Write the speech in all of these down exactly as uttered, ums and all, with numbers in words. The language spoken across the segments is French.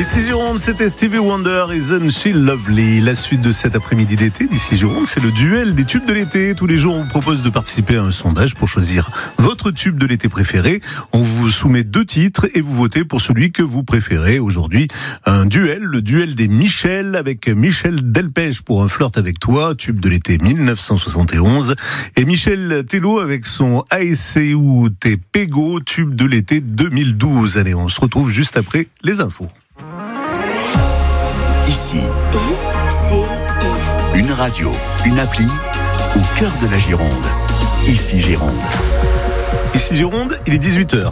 Ici Gironde, c'était Stevie Wonder, Isn't She Lovely. La suite de cet après-midi d'été d'ici Gironde, c'est le duel des tubes de l'été. Tous les jours, on vous propose de participer à un sondage pour choisir votre tube de l'été préféré. On vous soumet deux titres et vous votez pour celui que vous préférez. Aujourd'hui, un duel, le duel des Michel avec Michel Delpech pour Un flirt avec toi, tube de l'été mille neuf cent soixante et onze. Et Michel Tello avec son A S C U T Pego, tube de l'été deux mille douze. Allez, on se retrouve juste après les infos. Ici, I C I. Une radio, une appli, au cœur de la Gironde. Ici Gironde. Ici Gironde, il est dix-huit heures.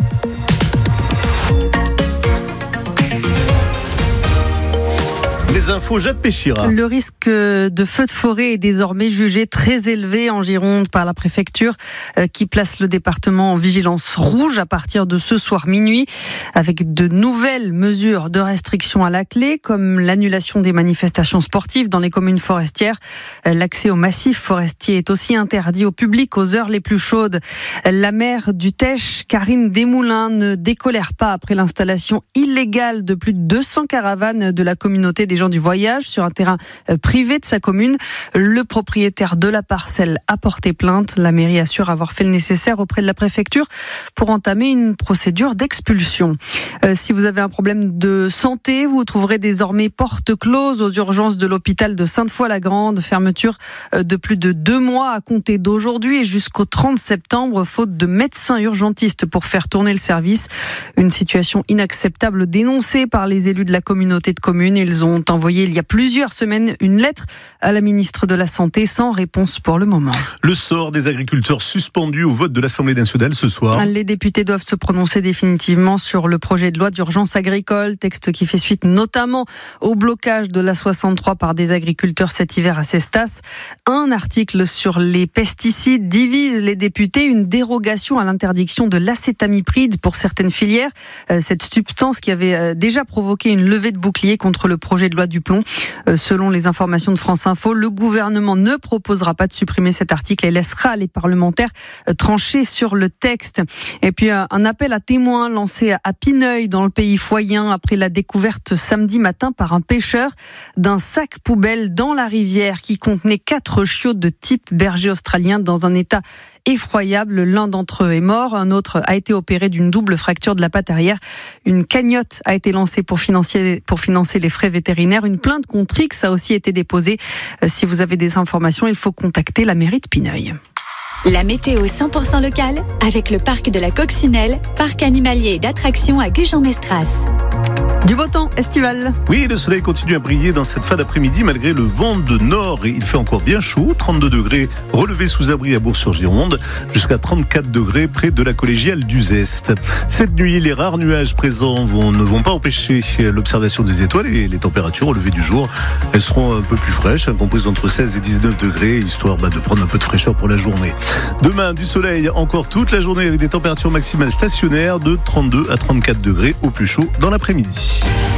Les infos, Jade Péchira. Le risque de feu de forêt est désormais jugé très élevé en Gironde par la préfecture qui place le département en vigilance rouge à partir de ce soir minuit avec de nouvelles mesures de restriction à la clé comme l'annulation des manifestations sportives dans les communes forestières. L'accès au massif forestier est aussi interdit au public aux heures les plus chaudes. La maire du Teche, Karine Desmoulins, ne décolère pas après l'installation illégale de plus de deux cents caravanes de la communauté des gens du voyage sur un terrain privé de sa commune. Le propriétaire de la parcelle a porté plainte. La mairie assure avoir fait le nécessaire auprès de la préfecture pour entamer une procédure d'expulsion. Euh, si vous avez un problème de santé, vous trouverez désormais porte close aux urgences de l'hôpital de Sainte-Foy-la-Grande. Fermeture de plus de deux mois à compter d'aujourd'hui et jusqu'au trente septembre, faute de médecins urgentistes pour faire tourner le service. Une situation inacceptable dénoncée par les élus de la communauté de communes. Ils ont envoyé il y a plusieurs semaines une lettre à la ministre de la Santé sans réponse pour le moment. Le sort des agriculteurs suspendus au vote de l'Assemblée nationale ce soir. Les députés doivent se prononcer définitivement sur le projet de loi d'urgence agricole, texte qui fait suite notamment au blocage de l'A soixante-trois par des agriculteurs cet hiver à Cestas. Un article sur les pesticides divise les députés, une dérogation à l'interdiction de l'acétamipride pour certaines filières, cette substance qui avait déjà provoqué une levée de bouclier contre le projet de loi du plomb. Euh, selon les informations de France Info, le gouvernement ne proposera pas de supprimer cet article et laissera les parlementaires euh, trancher sur le texte. Et puis euh, un appel à témoins lancé à Pineuil dans le pays foyen après la découverte samedi matin par un pêcheur d'un sac poubelle dans la rivière qui contenait quatre chiots de type berger australien dans un état effroyable. L'un d'entre eux est mort, un autre a été opéré d'une double fracture de la patte arrière. Une cagnotte a été lancée pour financer, pour financer les frais vétérinaires. Une plainte contre X a aussi été déposée. Euh, si vous avez des informations, il faut contacter la mairie de Pineuil. La météo cent pour cent locale avec le parc de la Coccinelle, parc animalier et d'attractions à Gujan-Mestras. Du beau temps estival. Oui, le soleil continue à briller dans cette fin d'après-midi malgré le vent de nord. Et il fait encore bien chaud, trente-deux degrés relevés sous abri à Bourg-sur-Gironde, jusqu'à trente-quatre degrés près de la collégiale d'Uzeste. Cette nuit, les rares nuages présents vont, ne vont pas empêcher l'observation des étoiles et les températures au lever du jour. Elles seront un peu plus fraîches, hein, comprises entre seize et dix-neuf degrés, histoire bah, de prendre un peu de fraîcheur pour la journée. Demain, du soleil encore toute la journée avec des températures maximales stationnaires de trente-deux à trente-quatre degrés au plus chaud dans l'après-midi.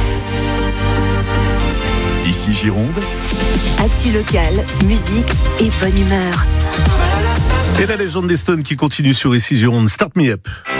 Ici Gironde. Actu local, musique et bonne humeur. Et la légende des Stones qui continue sur Ici Gironde. Start Me Up.